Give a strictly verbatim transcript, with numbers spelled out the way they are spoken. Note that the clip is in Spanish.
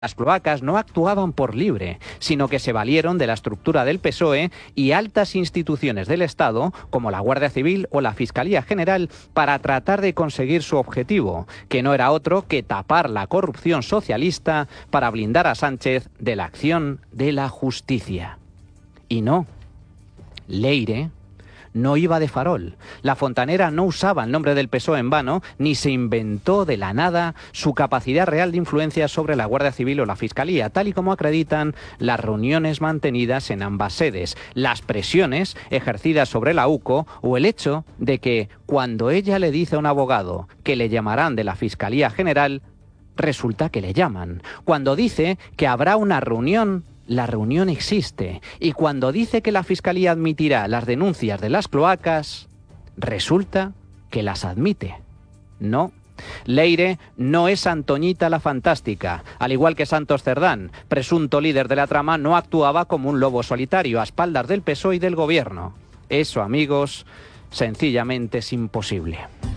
Las cloacas no actuaban por libre, sino que se valieron de la estructura del P S O E y altas instituciones del Estado, como la Guardia Civil o la Fiscalía General, para tratar de conseguir su objetivo, que no era otro que tapar la corrupción socialista para blindar a Sánchez de la acción de la justicia. Y no, Leire no iba de farol. La Fontanera no usaba el nombre del P S O E en vano, ni se inventó de la nada su capacidad real de influencia sobre la Guardia Civil o la Fiscalía, tal y como acreditan las reuniones mantenidas en ambas sedes, las presiones ejercidas sobre la U C O o el hecho de que cuando ella le dice a un abogado que le llamarán de la Fiscalía General, resulta que le llaman. Cuando dice que habrá una reunión, la reunión existe, y cuando dice que la Fiscalía admitirá las denuncias de las cloacas, resulta que las admite. No, Leire no es Antoñita la Fantástica. Al igual que Santos Cerdán, presunto líder de la trama, no actuaba como un lobo solitario a espaldas del P S O E y del Gobierno. Eso, amigos, sencillamente es imposible.